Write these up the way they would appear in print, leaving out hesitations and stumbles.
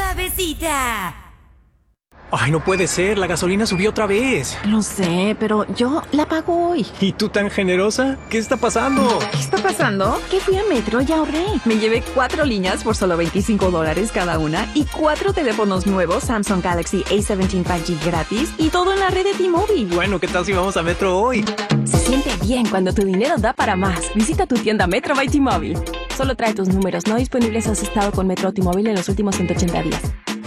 suavecita. Ay, no puede ser, la gasolina subió otra vez. Lo sé, pero yo la pago hoy. ¿Y tú tan generosa? ¿Qué está pasando? ¿Qué está pasando? Que fui a Metro y ahorré. Me llevé 4 líneas por solo $25 cada una y 4 teléfonos nuevos Samsung Galaxy A17 5G gratis y todo en la red de T-Mobile. Bueno, ¿qué tal si vamos a Metro hoy? Se siente bien cuando tu dinero da para más. Visita tu tienda Metro by T-Mobile. Solo trae tus números no disponibles si has estado con Metro o T-Mobile en los últimos 180 días.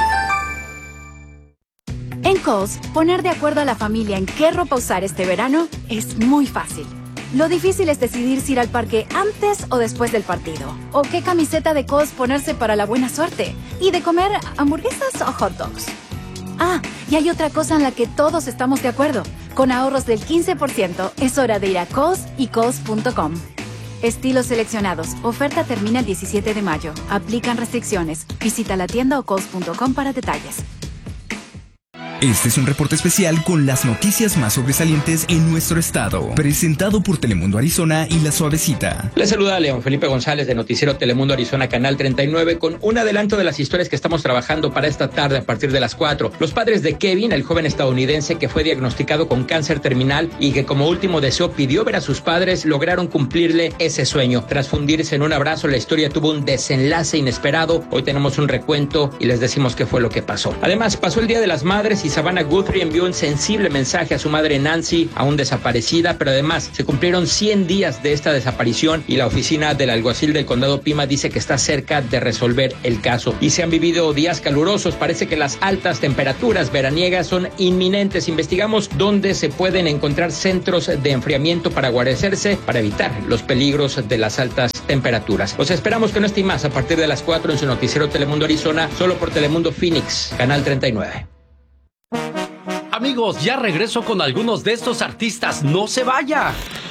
En Kohl's, poner de acuerdo a la familia en qué ropa usar este verano es muy fácil. Lo difícil es decidir si ir al parque antes o después del partido. O qué camiseta de Kohl's ponerse para la buena suerte. Y de comer hamburguesas o hot dogs. Ah, y hay otra cosa en la que todos estamos de acuerdo. Con ahorros del 15%, es hora de ir a Kohl's y Kohls.com. Estilos seleccionados. Oferta termina el 17 de mayo. Aplican restricciones. Visita la tienda o Kohls.com para detalles. Este es un reporte especial con las noticias más sobresalientes en nuestro estado, presentado por Telemundo Arizona y La Suavecita. Les saluda León Felipe González de Noticiero Telemundo Arizona, Canal 39, con un adelanto de las historias que estamos trabajando para esta tarde a partir de las 4. Los padres de Kevin, el joven estadounidense que fue diagnosticado con cáncer terminal y que como último deseo pidió ver a sus padres, lograron cumplirle ese sueño. Tras fundirse en un abrazo, la historia tuvo un desenlace inesperado. Hoy tenemos un recuento y les decimos qué fue lo que pasó. Además, pasó el Día de las Madres y Savannah Guthrie envió un sensible mensaje a su madre Nancy, aún desaparecida, pero además se cumplieron 100 días de esta desaparición y la oficina del alguacil del condado Pima dice que está cerca de resolver el caso. Y se han vivido días calurosos, parece que las altas temperaturas veraniegas son inminentes. Investigamos dónde se pueden encontrar centros de enfriamiento para guarecerse, para evitar los peligros de las altas temperaturas. Los esperamos que no estén más a partir de las 4 en su noticiero Telemundo Arizona, solo por Telemundo Phoenix, Canal 39. Amigos, ya regreso con algunos de estos artistas. ¡No se vaya!